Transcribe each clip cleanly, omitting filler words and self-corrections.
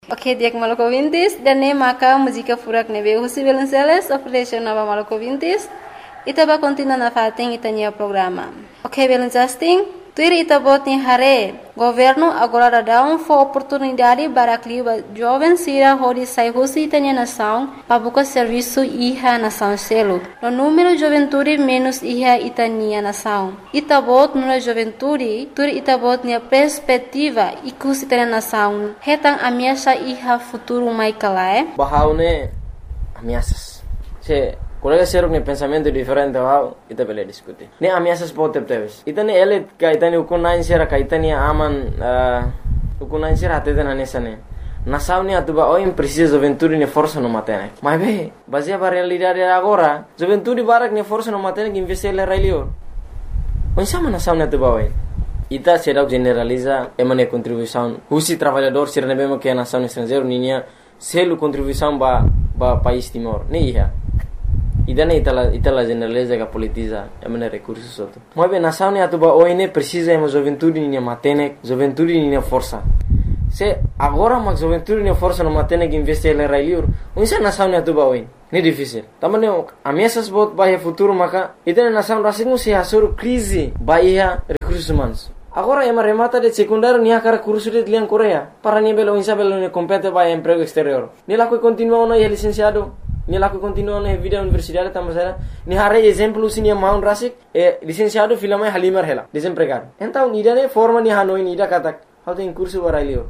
Ok, dia maluco vintis, dan ne maka música furak nebe José Belenceles, operation nova maluco vintis, itaba continua na fating itania programa. Ok, Belencasting, tuir itabot ni hare, governo agora dá oportunidade para que jovens sira hori sai José itania nação, para buscar serviço iha nação selo. No número juventude menos iha itania nação. Itabot no juventude, tuir itabot ni perspectiva ikus itania nação. Hetang ameaça iha futuro mai kalae. Bahaune ameaças. Colega seruk ni pensamento diferente wow, ita bele diskuti. Ni ameaças pode teves. Ita ni ele kaitani ukunain sera kaitani aman ukunain sera atete na nesane. Nação ni atuba oim precisa juventude ni força no matene. Mas be, baseia para realidade agora, juventude barak ni força no matene que investir le railio. Onsama nação ni atuba oim. Ita será generaliza emane contribuição. Husi trabalhador será nebemo que a nação estrangeiro ninya selu contribuição ba país Timor. Ni ia. Idana itala generaliza que politiza emane recursos outro. Mas bem, nação ni atuba oine precisa ema juventude ni matene, juventude ni força. Se agora mas juventude ni força no matene que investir le railiur, unsa nação ni atuba oine. Ni difícil. Tamane ameaças bot bahia futuro maka idana nação rasing se asur crise bahia recursos humanos. Agora ema remata de secundário ni akara curso de lian Coreia para ni belo insa belo ni compete bahia emprego exterior. Ni la que continua no licenciado. Ni la que continua na vida universidade também ni hare exemplo sini maun rasik licenciado filama halimar hela desempregado então ni dane forma ni hanoi ni da katak how tem curso barailior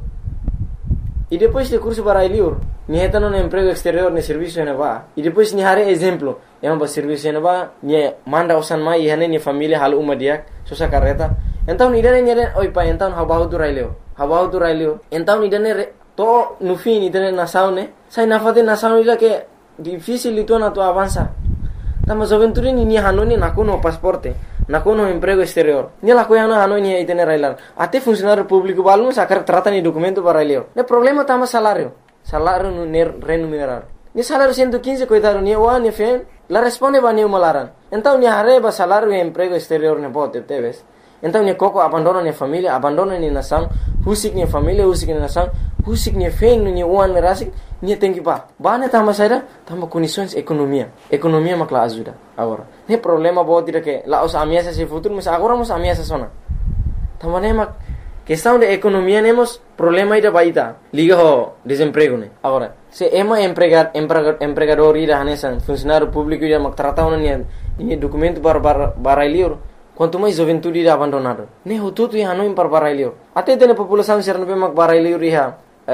e depois de curso barailior ni heta no emprego exterior ni serviço na va e depois ni hare exemplo ba serviço na va ni manda usan mai hane ni família hal umadiak sosa carreta então ni dane oi pa então habahu tu railio então ni dane to no fim ni dane nasaune sai nafate nasaune ila que difícil itu na tu avança. Tama juventude ni hanoni nakuno pasporte, nakuno emprego exterior. Ni la coisa na hanoni aí tener railar. Até funcionário público balno sacar trata ni documento para raileo. Ne problema tama salário no remunerado. Ni salário 115 coitado ni wa ni fen, la responde ba ni malaran. Então ni arreba salário e emprego exterior ne bote teves. Então ni coco abandona ni família, abandona ni nação, husik ni família, husik ni nação, husik ni fen ni uan rasik. Ni tem que pá. Bane tama saída, tama condições economia. Economia makla ajuda agora. Ne problema bo tira que lá os ameaças se futuro, mas agora os ameaças sona. Tama ne mak questão de economia nemos problema ida baita. Liga ho desemprego ne. Agora, se ema empregador ida hanesan funcionário público ida mak trata ni documento para lior. Quanto mais juventude ida abandonado. Ne ho tudo ia no para barailio. Até tem população ser no mak barailio iha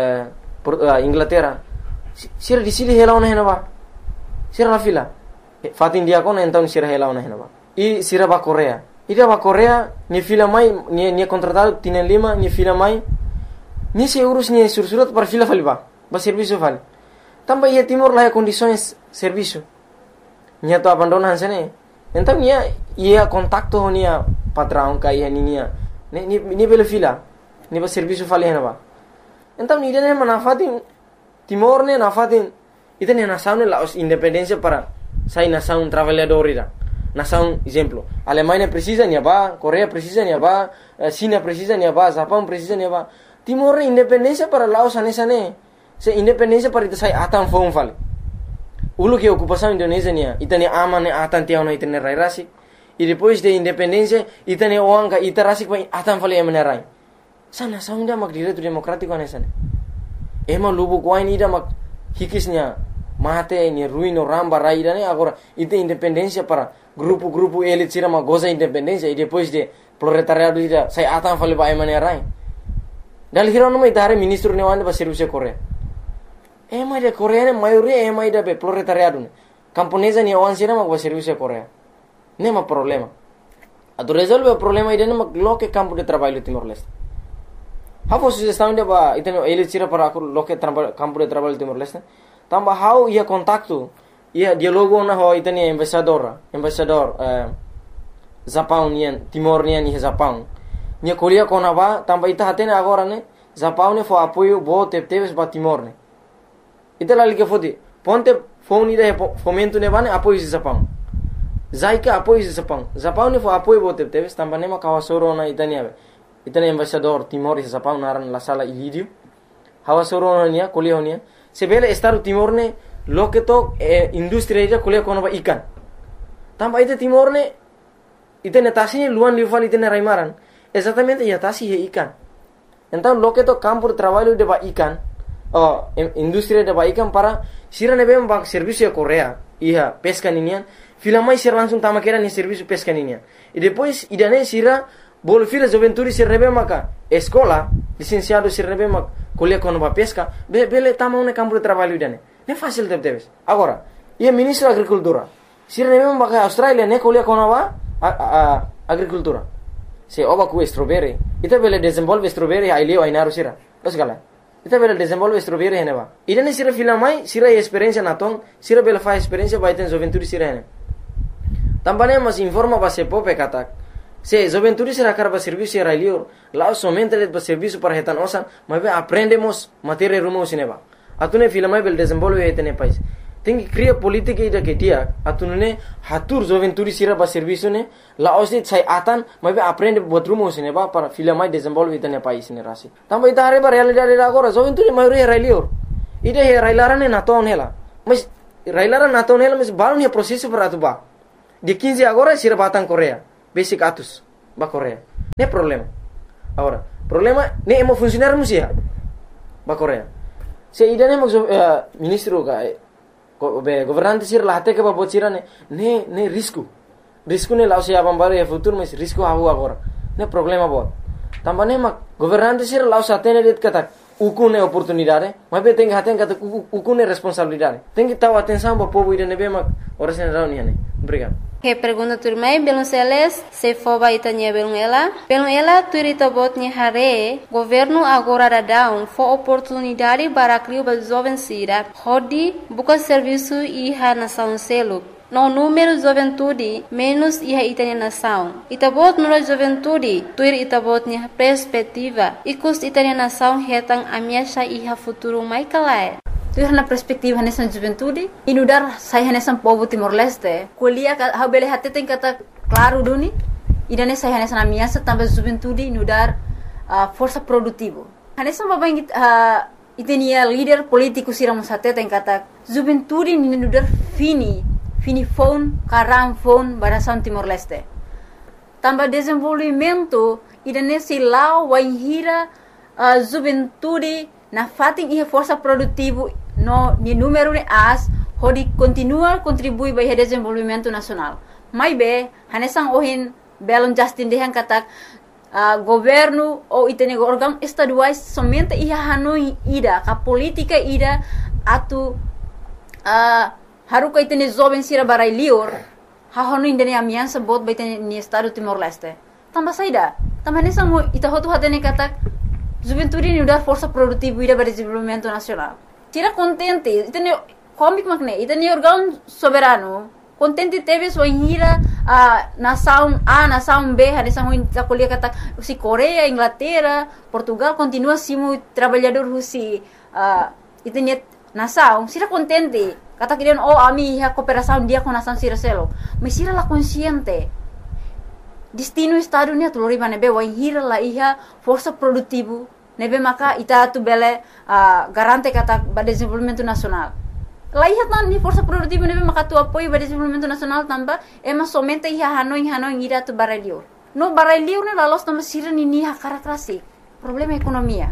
Inglaterra. Sira di sini hela ona henaba. Sira la fila. Fatin dia kon então sira hela ona henaba. I sira ba Korea. Ida ba Korea ni fila mai ni contratado tienen lima ni fila mai. Ni se urus ni sursurat para fila faliba. Ba serviço fal. Tamba ia Timor la condições serviço. Nia to abandonan sene. Então ia contacto nia patrão ka ia ni bela fila. Ni ba serviço fal henaba. Então ni dene manafatin Timor ne nafatin ita ne nação ne la independência para sai nação trabalhador ira. Nação exemplo, Alemanha precisa ni ba, Coreia precisa ni ba, China precisa ni ba, Japão precisa ni ba. Timor ne independência para Laos anesane. Se independência para ita sai atan fon fale. Ulu que ocupação Indonésia nia, ita ne ama ne atan tiao na ita ne rai rasik. E depois de independência ita ne oanga ita rasik pa atan fale emane rai. Sa nação dia mak direito democrático anesane. Ema lubu kuain ida mak hikisnya mate ni ruino ramba raida ne agora ite independência para grupo elit sira mak goza independência e depois de proletariado ida sai atan fale ba emane rai. Dal hirono mai dare ministro ne wande ba serviço Coreia. Ema de Coreia ne maioria ema ida be proletariado ne. Camponesa ni wan sira mak ba serviço Coreia. Nema problema. Ado resolve o problema ida ne mak loke campo de trabalho Timor-Leste. How sugestão de ba iteno ele tira para loke campo de trabalho Timor-Leste. Tamba how ia contacto ia dialogo na ho itenia embaixador Japão nian Timor nian ni Japão. Nia colia com ba tamba ita hatene agora ne Japão ne fo apoio bo teves ba Timor ne. Ita la liga fodi ponte phone ida fomento ne bane apoio Japão. Zaika apoio Japão. Japão ne fo apoio bo teves tamba ne ma kawasoro na itania. Itania embaixador Timor e Japão naran la sala Ilírio. hawa soro nia kuliah nia sebele Estado Timor ne loke to industri ija kuliah kono ba ikan tamba ite Timor ne ite netasi luan lival ite ne raimaran exatamente ya tasi he ikan então loke to campo de trabalho de ba ikan industri de ba ikan para sira ne bem ba serviço Korea ia pesca ninian filamai sira langsung tama kera ni serviço pesca ninian e depois idane sira bol fila juventude se rebe maka escola licenciado se rebe mak kuliah kono ba pesca bele tama un campo de trabalho idane ne fácil debes agora ia ministro agricultura sira rebe maka Australia ne kuliah kono ba agricultura se oba ku strawberry ita bele desenvolve strawberry ai leo ai naru sira osgala ita bele desenvolve strawberry hene ba idane sira filamai sira experiência natong sira bele fa experiência ba iten juventude sira hene tambane mas informa ba se pope katak se juventude será carba serviço era lior lá somente le serviço para retan osan mas aprendemos matéria rumo sineba atune filamai bel desenvolve etene país tem que criar política ida que dia atune hatur juventude será ba serviço ne lá osit sai atan mas aprende buat rumo sineba para filamai desenvolve etene país ne rasi tamba ita hare ba realidade agora juventude maioria era lior ida era ilarane naton hela mas railaran naton hela mas balon he processo para atuba de 15 agora será batang Korea basic atus ba Korea ne problema agora problema ne emo funcionar musia ba Korea se idane mo ministro ka governante sir lahate ka ba bocira ne risco ne lao se abam bare futuro mas risco havu agora ne problema bot tambane ma governante sir lao satene det kata ukune oportunidade mas be tem haten kata ukune responsabilidade tem que taw atenção ba povo idane be ma orasen rauni ne obrigado. Que pergunta turmai belum seles se foba itanya belum ela turita botnya hare governo agora dadão fo oportunidade para criar ba jovem sira hodi buka serviço iha nação selo no número juventude menos iha itanya nação itabot no juventude tuir itabotnya perspectiva ikus itanya nação hetang amiasha iha futuro mai kalai tu na perspektiva nessa juventude inudar sai nessa povo Timor-Leste kuliah ha bele hatte tem kata claro duni idane sai nessa amiasa também juventude inudar força produtivo nessa baba itenia líder político siram hatte tem kata juventude inudar fini phone karam phone barasan Timor-Leste também desenvolvimento idane silau waihira juventude na fating ia força produtivo no ni número ne as hodi continua contribui ba ia desenvolvimento nacional mai be hanesang ohin belon Justin dehan katak governo ou itene órgão estaduais somente ia hanoi ida ka política ida atu haruka itene jovem sira barai lior ha hanoi indene amiansa bot ba itene ni estado Timor-Leste tamba saida tamba hanesang mo ita hotu hatene katak juventude ni udar força produtiva ida para desenvolvimento nacional tira contente itene comic makne itene órgão soberano contente teve sua hira nação A nação B hanesang mo kuliah kata si Korea Inglaterra Portugal continua simu trabalhador husi itene nação sira contente kata kirian ami ha cooperação dia com nação sira selo mas sira la consciente destino estado ni atulori bane be wai hira la iha força produtivo nebe maka ita tu bele garante kata ba desenvolvimento nacional la iha tan ni força produtivo nebe maka tu apoio ba desenvolvimento nacional tamba ema somente iha hanoi ira tu baralior no baralior ne la los tamba sira ni ha karakterasi problema ekonomia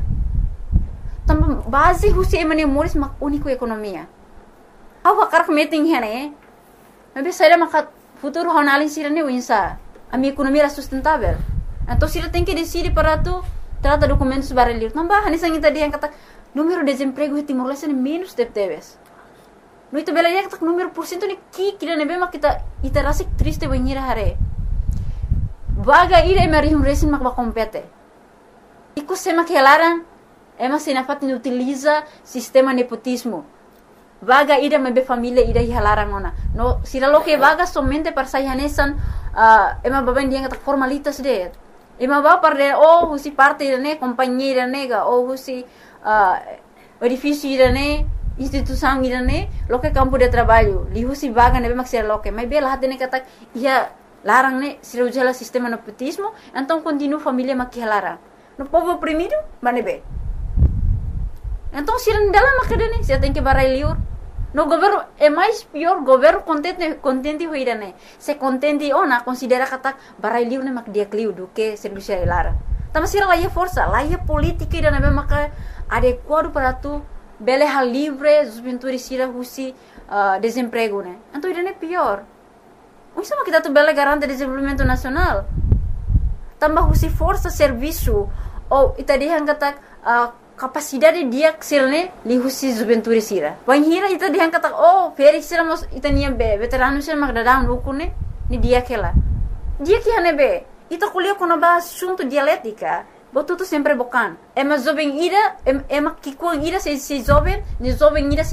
tamba base husi emane moris mak único ekonomia awa karak meeting hene nebe saira maka futuro honalin sira ne winsa a minha economia era sustentável. Então, se ele tem que decidir para tu trata documentos baralhos, não vai, nessa ainda dia kata número de desemprego em Timor-Leste é menos de teves. No itu bela dia kata número por cento ni kira nebe mak kita iterasi triste banhira hare. Vaga ira mari resin mak ba compete. Iku sema que laran ema sinafat ni utiliza sistema nepotismo. Vaga ida mebe família ida hilaran ona. No sira lo que vaga somente para sayanesan ema baban dia kata formalitas de. Ema ba parde husi parte ne companhia nega husi edifício ne instituição ne lo que campo de trabalho. Li husi vaga nebe maksira lo que. Mas bela hatene kata ia larang ne sira ujala sistema nepotismo, então continua família makihalarang. No povo oprimido, manebe. Então, se não dela macadene, você tem que barai liur. No governo é mais pior, governo contente hoira né. Se contente ona considera kata barai liur né mak dia kliu do que serviço lara. Tama sira lá força, lá política ida né maka adequado para tu bele hal livre, juventude sira husi desemprego né. Então ida né pior. Isso mak kita tu bele garante desenvolvimento nacional. Tambah husi força serviço ou ita dia kata capacidade dia ksilne li husi juventude sira. Banhira ita dia kata feri sira mos ita nia be veterano sira mak dadang ukune ni dia kela. Dia que hane be ita kuliah kono ba assunto dialética. Botu tu sempre bokan. Ema jovem ira ema kikuang ira se jovem, ni jovem ira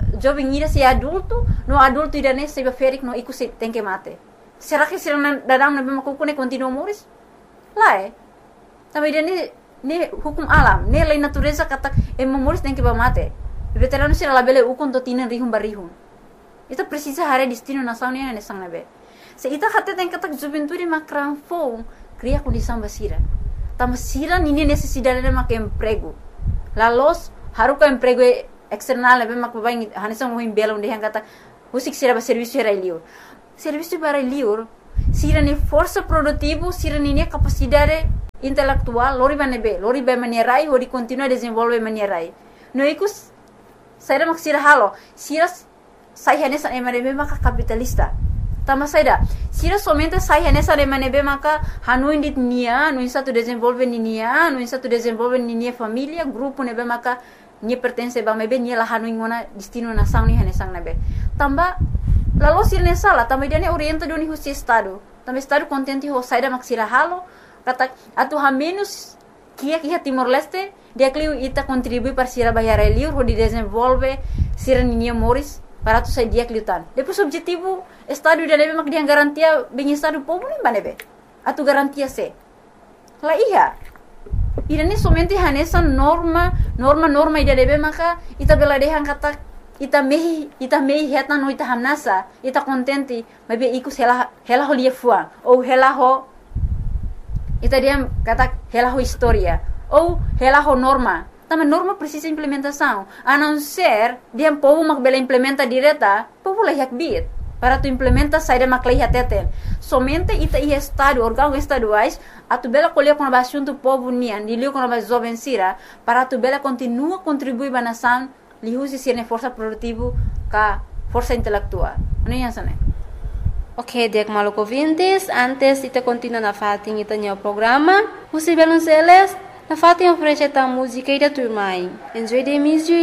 se adulto, no adulto ira ne se ferik no iku se tem que mate. Será que sira dadang na be makukune continua moris? Lá Também ira ne hukum alam, ne lei natureza kata moris tem que ba mate. Veterano sira labele ukon to tinan rihum barihum. Ita precisa hare destino nação ne ne sang nabe. Se ita kata tem kata juventude makran fo cria condição basira. Tama sira nini necessidade de mak emprego. Lalos haruka emprego external be mak baing hanisang mohim belo onde hang kata husik sira ba serviço era liur. Serviço para liur sira ni força produtivo, sira ni capacidade intelectual, lori ba manierai ou de continuar desenvolver manierai. No ikus saira mak sira halo, sira sai hanesa emanebe mak capitalista. Tama saida, sira somente sai hanesa emanebe maka hanuin dit nia, no insa tu desenvolver nia, no insa tu desenvolver nia família, grupo nebe maka ni pertence ba mebe ni la hanuin ngona destino nação ni hanesang nebe. Tamba lalu sira nesa la, tamba dia ne orienta do ni husi estado. Tamba estado contente ho saida mak sira halo, kata atu ha menos kia Timor Leste, dia kliu ita contribui para sira bayar liur ho di desenvolve sira nia moris para tu sai dia kliutan. Depois objetivo estado dia nebe mak dia garantia bem estado povo nem banebe. Atu garantia se. La iya. Ida ni somente hanesa norma ida nebe maka ita bela dehan kata ita mehi heta no ita hamnasa ita contente mabe ikus hela ho lia fuang ou hela ho ita dia kata hela ho historia ou hela ho norma. Também norma precisa implementação. A não ser dia povo mak bela implementa direta, povo lah yak bit. Para tu implementa saída mak lah teten. Somente ita i estado, órgão estaduais, a tu bela colher com a assunto povo nian, dilio com a jovem sira, para tu bela continua contribuir ba nação, li usi sirne força produtivo ka força intelectual. Não é isso, né? Ok, dek maluco vintes, antes ita continua na fatin ita nyo programa, usi belun seles, na fatin oferece ta música ida turmai. Enjoy the music.